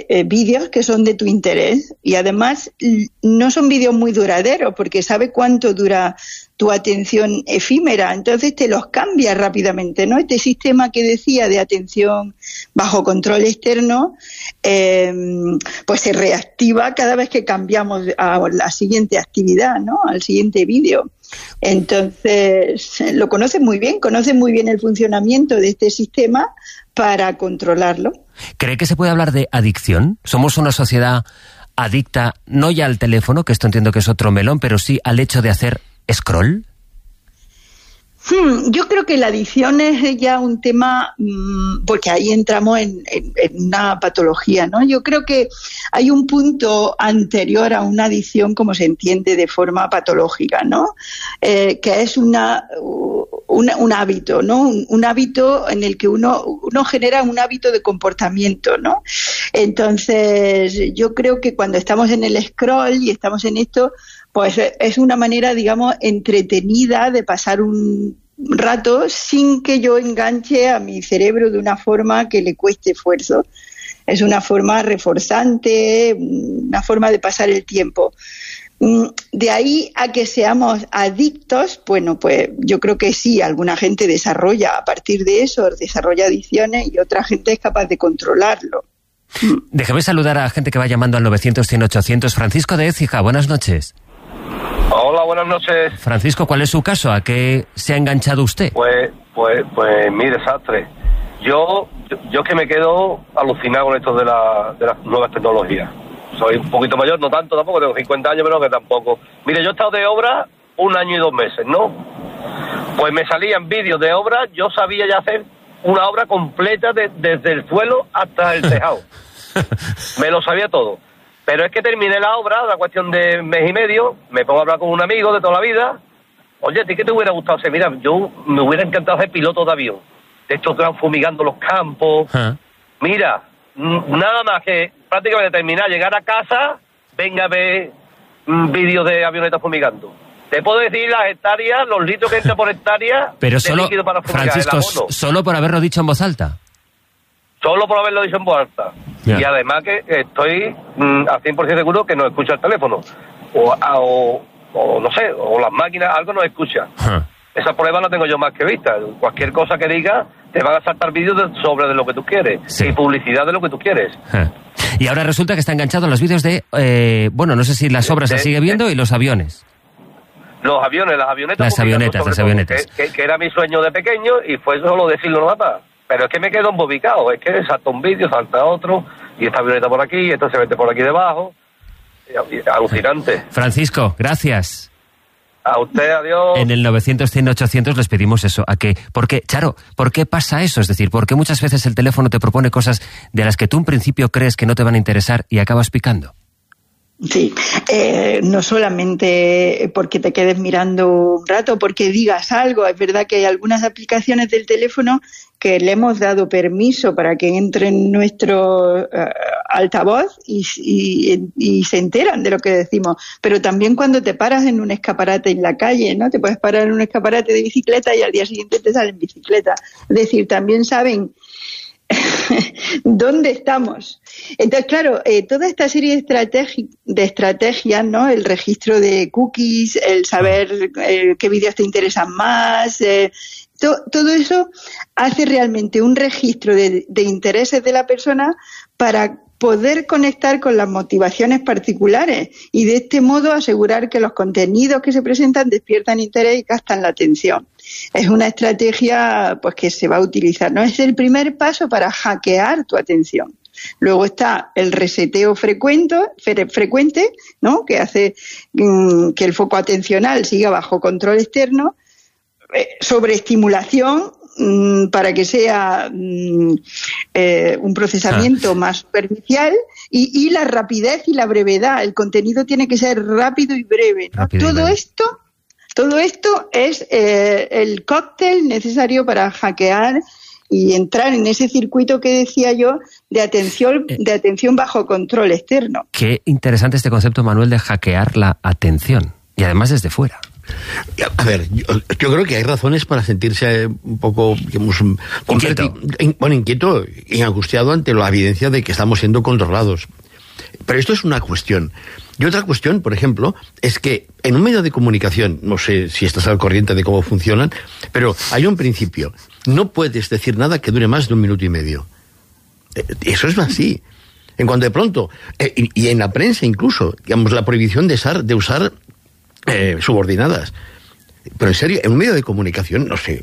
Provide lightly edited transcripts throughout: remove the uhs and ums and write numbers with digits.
vídeos que son de tu interés, y además no son vídeos muy duraderos porque sabe cuánto dura tu atención efímera, entonces te los cambia rápidamente, ¿no? Este sistema que decía de atención bajo control externo, pues se reactiva cada vez que cambiamos a la siguiente actividad, ¿no? Al siguiente vídeo. Entonces, lo conoce muy bien el funcionamiento de este sistema para controlarlo. ¿Cree que se puede hablar de adicción? ¿Somos una sociedad adicta, no ya al teléfono, que esto entiendo que es otro melón, pero sí al hecho de hacer scroll? Yo creo que la adicción es ya un tema, porque ahí entramos en una patología, ¿no? Yo creo que hay un punto anterior a una adicción, como se entiende de forma patológica, ¿no? Que es un hábito, ¿no? Un hábito en el que uno genera un hábito de comportamiento, ¿no? Entonces, yo creo que cuando estamos en el scroll y estamos en esto, pues es una manera, digamos, entretenida de pasar un rato sin que yo enganche a mi cerebro de una forma que le cueste esfuerzo. Es una forma reforzante, una forma de pasar el tiempo. De ahí a que seamos adictos, bueno, pues yo creo que sí, alguna gente desarrolla a partir de eso, desarrolla adicciones y otra gente es capaz de controlarlo. Déjame saludar a gente que va llamando al 900-100-800. Francisco de Écija, buenas noches. Hola, buenas noches. Francisco, ¿cuál es su caso? ¿A qué se ha enganchado usted? Pues mire, desastre. Yo que me quedo alucinado con esto de las nuevas tecnologías. Soy un poquito mayor, no tanto tampoco, tengo 50 años, pero que tampoco. Mire, yo he estado de obra 1 año y 2 meses, ¿no? Pues me salían vídeos de obra, yo sabía ya hacer una obra completa desde el suelo hasta el tejado. Me lo sabía todo. Pero es que terminé la obra, la cuestión de mes y medio, me pongo a hablar con un amigo de toda la vida. Oye, ¿a ti qué te hubiera gustado hacer? Mira, yo me hubiera encantado ser piloto de avión. De estos que van fumigando los campos. Mira, nada más que prácticamente terminar, llegar a casa, venga a ver vídeos de avionetas fumigando. Te puedo decir las hectáreas, los litros que entra por hectárea. Pero de líquido para fumigar, Francisco, solo por haberlo dicho en voz alta. Solo por haberlo dicho en voz alta. Yeah. Y además que estoy al 100% seguro que no escucha el teléfono. O no sé, o las máquinas, algo no escucha. Esa prueba la tengo yo más que vista. Cualquier cosa que diga, te van a saltar vídeos sobre de lo que tú quieres. Sí. Y publicidad de lo que tú quieres. Y ahora resulta que está enganchado en los vídeos de, bueno, no sé si las obras se sigue viendo y los aviones. Los aviones, las avionetas. Las avionetas. Que era mi sueño de pequeño y fue solo decirlo nada más. Pero es que me quedo embobicado, es que salta un vídeo, salta otro, y esta avioneta por aquí, esto se mete por aquí debajo. Alucinante. Francisco, gracias. A usted, adiós. En el 900-100-800 les pedimos eso, porque, Charo, ¿por qué pasa eso? Es decir, ¿por qué muchas veces el teléfono te propone cosas de las que tú en principio crees que no te van a interesar y acabas picando? Sí, no solamente porque te quedes mirando un rato, porque digas algo. Es verdad que hay algunas aplicaciones del teléfono que le hemos dado permiso para que entre en nuestro altavoz y se enteran de lo que decimos. Pero también cuando te paras en un escaparate en la calle, ¿no? Te puedes parar en un escaparate de bicicleta y al día siguiente te salen bicicleta. Es decir, también saben ¿dónde estamos? Entonces, claro, toda esta serie de estrategias, ¿no? El registro de cookies, el saber qué vídeos te interesan más, todo eso hace realmente un registro de intereses de la persona para poder conectar con las motivaciones particulares y de este modo asegurar que los contenidos que se presentan despiertan interés y captan la atención. Es una estrategia pues que se va a utilizar, ¿no? Es el primer paso para hackear tu atención. Luego está el reseteo frecuente, ¿no? Que hace que el foco atencional siga bajo control externo, sobreestimulación para que sea un procesamiento más superficial y la rapidez y la brevedad. El contenido tiene que ser rápido y breve, ¿no? Todo esto es el cóctel necesario para hackear y entrar en ese circuito que decía yo de atención bajo control externo. Qué interesante este concepto, Manuel, de hackear la atención y además desde fuera. A ver, yo creo que hay razones para sentirse un poco, digamos, inquieto y angustiado ante la evidencia de que estamos siendo controlados. Pero esto es una cuestión. Y otra cuestión, por ejemplo, es que en un medio de comunicación, no sé si estás al corriente de cómo funcionan, pero hay un principio. No puedes decir nada que dure más de 1 minuto y medio. Eso es así. En cuanto de pronto, y en la prensa incluso, digamos, la prohibición de usar subordinadas. Pero en serio, en un medio de comunicación, no sé,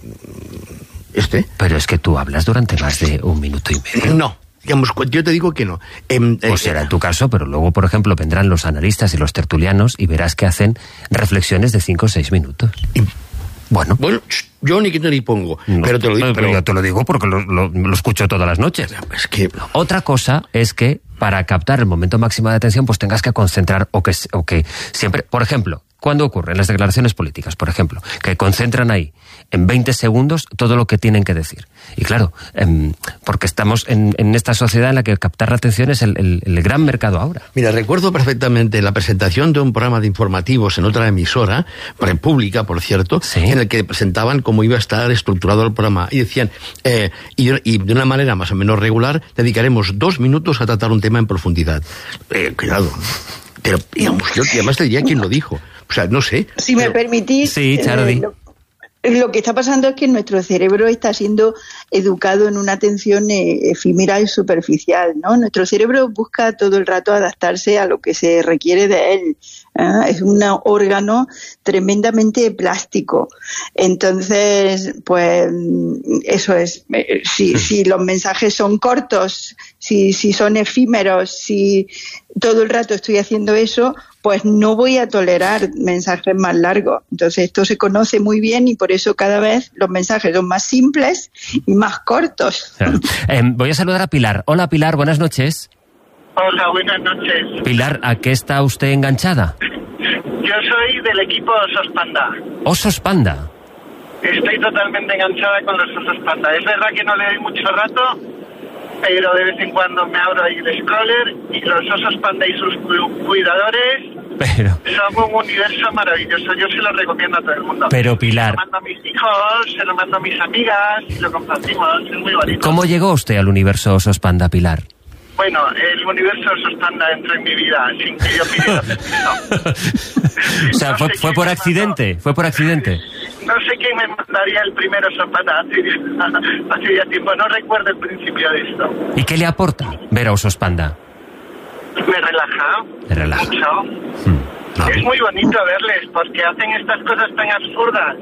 Pero es que tú hablas durante más de 1 minuto y medio. No. Digamos, yo te digo que no. O será en tu caso, pero luego, por ejemplo, vendrán los analistas y los tertulianos y verás que hacen reflexiones de 5 o 6 minutos. Bueno, yo ni quito ni pongo, pero te lo digo. Pero yo te lo digo porque lo escucho todas las noches. Es que... Otra cosa es que para captar el momento máximo de atención, pues tengas que concentrar o que siempre, por ejemplo, ¿cuándo ocurre? En las declaraciones políticas, por ejemplo, que concentran ahí en 20 segundos todo lo que tienen que decir. Y claro, porque estamos en esta sociedad en la que captar la atención es el gran mercado ahora. Mira, recuerdo perfectamente la presentación de un programa de informativos en otra emisora, pública, por cierto, ¿sí? En el que presentaban cómo iba a estar estructurado el programa. Y decían, y de una manera más o menos regular, dedicaremos 2 minutos a tratar un tema en profundidad. Cuidado. Pero, digamos, yo además te diría quién lo dijo. O sea, no sé. Si me permitís... Sí, Charo, lo que está pasando es que nuestro cerebro está siendo educado en una atención efímera y superficial, ¿no? Nuestro cerebro busca todo el rato adaptarse a lo que se requiere de él. Es un órgano tremendamente plástico. Entonces, pues, eso es. Si los mensajes son cortos, si son efímeros, si todo el rato estoy haciendo eso, pues no voy a tolerar mensajes más largos. Entonces esto se conoce muy bien y por eso cada vez los mensajes son más simples y más cortos. Voy a saludar a Pilar. Hola Pilar, buenas noches. Hola, buenas noches. Pilar, ¿a qué está usted enganchada? Yo soy del equipo Osos Panda. ¿Osos Panda? Estoy totalmente enganchada con los Osos Panda. Es verdad que no le doy mucho rato, pero de vez en cuando me abro ahí el scroller y los Osos Panda y sus cuidadores son un universo maravilloso. Yo se lo recomiendo a todo el mundo. Pero Pilar... Se lo mando a mis hijos, se lo mando a mis amigas y lo compartimos. Es muy bonito. ¿Cómo llegó usted al universo Osos Panda, Pilar? Bueno, el universo Osos Panda entró en mi vida sin que yo pidiera permiso. O sea, no fue por accidente. Fue por accidente. No sé quién me mandaría el primero Osos Panda hace ya tiempo. No recuerdo el principio de esto. ¿Y qué le aporta ver a Osos Panda? Me relaja. Me relaja. Mucho. No. Es muy bonito verles porque hacen estas cosas tan absurdas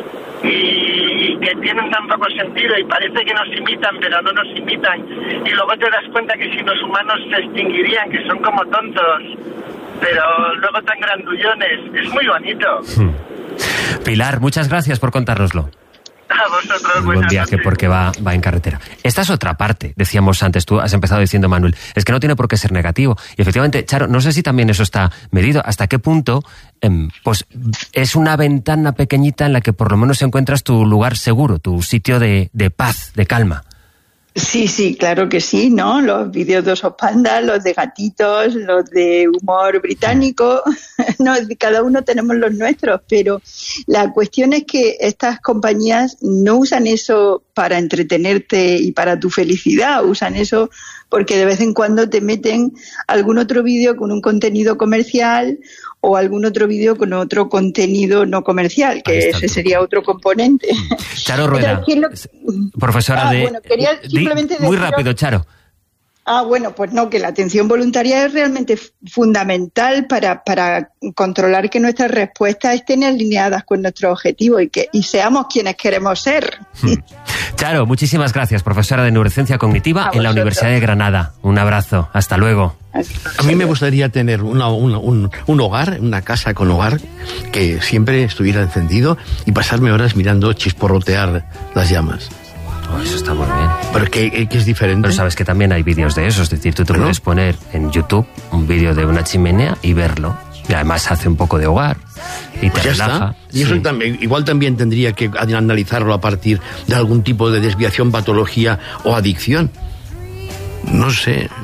y que tienen tan poco sentido y parece que nos imitan, pero no nos imitan. Y luego te das cuenta que si los humanos se extinguirían, que son como tontos, pero luego tan grandullones. Es muy bonito. Pilar, muchas gracias por contárnoslo. A vosotros, buen viaje porque va en carretera. Esta es otra parte, decíamos antes, tú has empezado diciendo, Manuel, es que no tiene por qué ser negativo. Y efectivamente, Charo, no sé si también eso está medido, hasta qué punto pues es una ventana pequeñita en la que por lo menos encuentras tu lugar seguro, tu sitio de paz, de calma. Sí, claro que sí, ¿no? Los vídeos de Osos Panda, los de gatitos, los de humor británico, no, cada uno tenemos los nuestros, pero la cuestión es que estas compañías no usan eso para entretenerte y para tu felicidad, usan eso porque de vez en cuando te meten algún otro vídeo con un contenido comercial o algún otro vídeo con otro contenido no comercial, que ese sería otro componente. Charo Rueda, profesora de... Bueno, quería simplemente muy rápido, Charo. Bueno, pues no, que la atención voluntaria es realmente fundamental para controlar que nuestras respuestas estén alineadas con nuestros objetivos y seamos quienes queremos ser. Charo, muchísimas gracias, profesora de Neurociencia Cognitiva en la Universidad de Granada. Un abrazo, hasta luego. A mí me gustaría tener un hogar, una casa con hogar, que siempre estuviera encendido y pasarme horas mirando chisporrotear las llamas. Eso está muy bien. Pero que es diferente. Pero sabes que también hay vídeos de eso, es decir, tú te puedes poner en YouTube un vídeo de una chimenea y verlo. Y además hace un poco de hogar y te relaja. Y eso también, igual también tendría que analizarlo a partir de algún tipo de desviación, patología o adicción. No sé.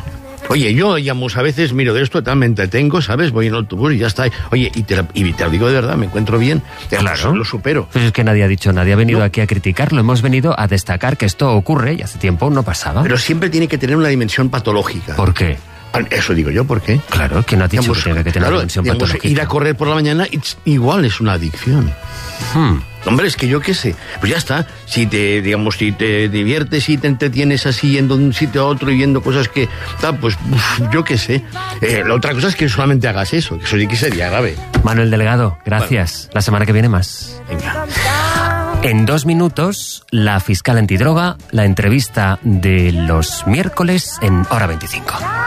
Oye, yo, digamos, a veces miro de esto, me entretengo, ¿sabes? Voy en autobús y ya está. Oye, y te lo digo de verdad, me encuentro bien. Claro. Lo supero. Pues es que nadie ha dicho, nadie ha venido aquí a criticarlo. Hemos venido a destacar que esto ocurre y hace tiempo no pasaba. Pero siempre tiene que tener una dimensión patológica. ¿Por qué? Eso digo yo, ¿por qué? Claro, que no ha dicho que tiene que tener una dimensión patológica. Ir a correr por la mañana igual es una adicción. Hombre, es que yo qué sé, pues ya está. Si te diviertes y te entretienes así yendo de un sitio a otro y viendo cosas que pues yo qué sé. La otra cosa es que solamente hagas eso, que eso sí que sería grave. Manuel Delgado, gracias. Bueno. La semana que viene más. Venga. En 2 minutos, la fiscal antidroga, la entrevista de los miércoles en Hora 25.